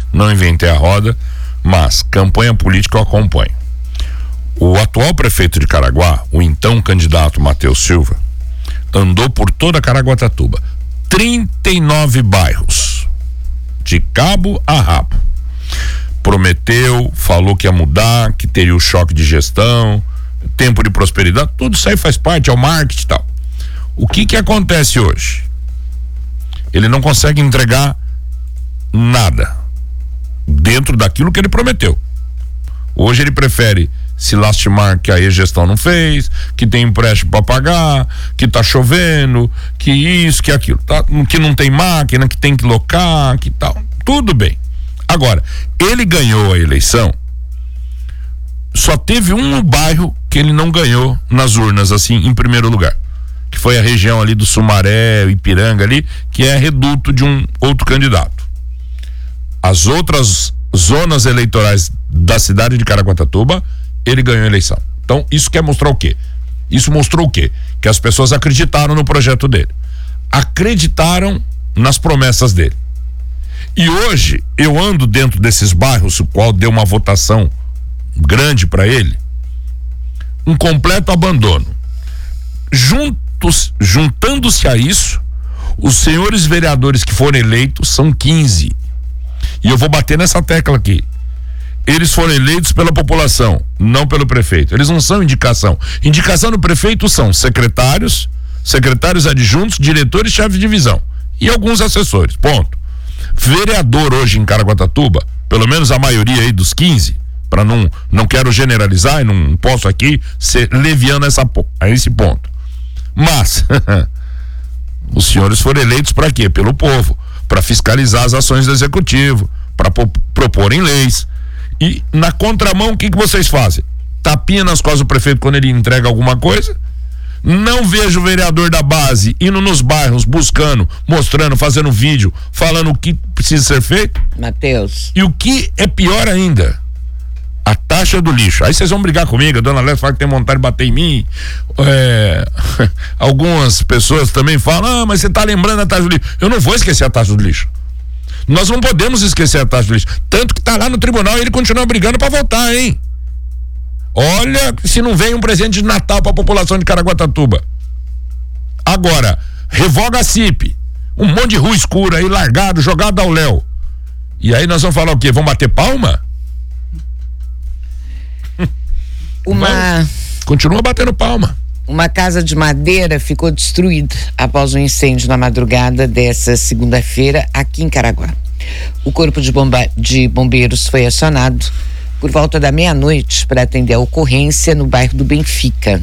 não inventei a roda, mas campanha política eu acompanho. O atual prefeito de Caraguá, o então candidato Matheus Silva, andou por toda Caraguatatuba, 39 bairros, de cabo a rabo. Prometeu, falou que ia mudar, que teria o choque de gestão, tempo de prosperidade, tudo isso aí faz parte, é o marketing e tal. O que acontece hoje? Ele não consegue entregar nada dentro daquilo que ele prometeu. Hoje ele prefere se lastimar que a gestão não fez, que tem empréstimo para pagar, que tá chovendo, que isso, que aquilo, tá? Que não tem máquina, que tem que locar, que tal. Tudo bem. Agora, ele ganhou a eleição, só teve um bairro que ele não ganhou nas urnas, assim, em primeiro lugar, que foi a região ali do Sumaré, Ipiranga ali, que é reduto de um outro candidato. As outras zonas eleitorais da cidade de Caraguatatuba, ele ganhou a eleição. Então, isso quer mostrar o quê? Isso mostrou o quê? Que as pessoas acreditaram no projeto dele, acreditaram nas promessas dele. E hoje, eu ando dentro desses bairros, o qual deu uma votação grande para ele, um completo abandono. Juntando-se a isso, os senhores vereadores que foram eleitos são 15. E eu vou bater nessa tecla aqui. Eles foram eleitos pela população, não pelo prefeito. Eles não são indicação. Indicação do prefeito são secretários adjuntos, diretores, chefes de divisão e alguns assessores, ponto. Vereador hoje em Caraguatatuba, pelo menos a maioria aí dos 15, para não quero generalizar e não posso aqui ser leviano a esse ponto. Mas os senhores foram eleitos para quê? Pelo povo, para fiscalizar as ações do executivo, para proporem leis. E na contramão, o que vocês fazem? Tapinha nas costas do prefeito quando ele entrega alguma coisa? Não vejo o vereador da base indo nos bairros, buscando, mostrando, fazendo vídeo, falando o que precisa ser feito. Matheus. E o que é pior ainda, a taxa do lixo. Aí vocês vão brigar comigo, a dona Lécia fala que tem vontade de bater em mim. Algumas pessoas também falam, mas você tá lembrando a taxa do lixo. Eu não vou esquecer a taxa do lixo. Nós não podemos esquecer a taxa do lixo. Tanto que tá lá no tribunal e ele continua brigando para voltar, hein? Olha, se não vem um presente de Natal para a população de Caraguatatuba. Agora, revoga a CIP. Um monte de rua escura aí, largado, jogado ao léu. E aí nós vamos falar o quê? Vamos bater palma? Continua batendo palma. Uma casa de madeira ficou destruída após um incêndio na madrugada dessa segunda-feira aqui em Caraguá. O corpo de bombeiros foi acionado por volta da meia-noite para atender a ocorrência no bairro do Benfica.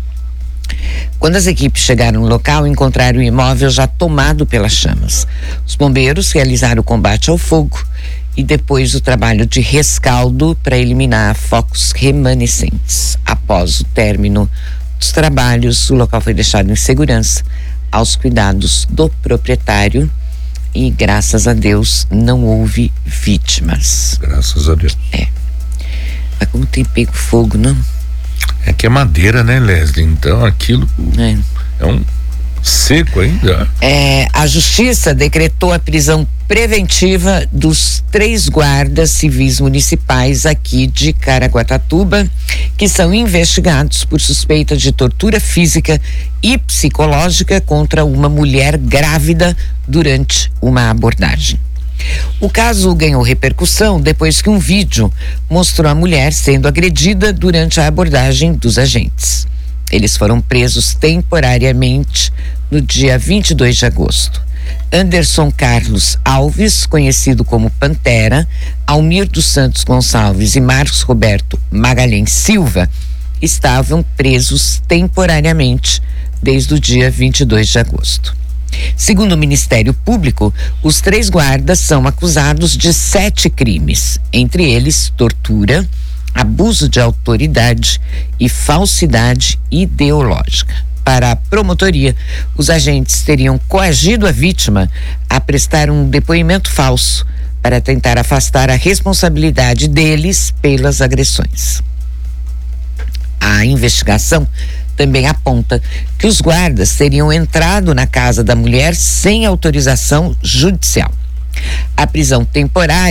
Quando as equipes chegaram no local, encontraram o imóvel já tomado pelas chamas. Os bombeiros realizaram o combate ao fogo e depois o trabalho de rescaldo para eliminar focos remanescentes. Após o término dos trabalhos, o local foi deixado em segurança aos cuidados do proprietário e, graças a Deus, não houve vítimas. Graças a Deus. Mas como tem pego fogo, não? É que é madeira, né, Leslie? Então aquilo é um seco ainda. A justiça decretou a prisão preventiva dos 3 guardas civis municipais aqui de Caraguatatuba, que são investigados por suspeita de tortura física e psicológica contra uma mulher grávida durante uma abordagem. O caso ganhou repercussão depois que um vídeo mostrou a mulher sendo agredida durante a abordagem dos agentes. Eles foram presos temporariamente no dia 22 de agosto. Anderson Carlos Alves, conhecido como Pantera, Almir dos Santos Gonçalves e Marcos Roberto Magalhães Silva estavam presos temporariamente desde o dia 22 de agosto. Segundo o Ministério Público, os 3 guardas são acusados de 7 crimes, entre eles tortura, abuso de autoridade e falsidade ideológica. Para a promotoria, os agentes teriam coagido a vítima a prestar um depoimento falso para tentar afastar a responsabilidade deles pelas agressões. A investigação também aponta que os guardas teriam entrado na casa da mulher sem autorização judicial. A prisão temporária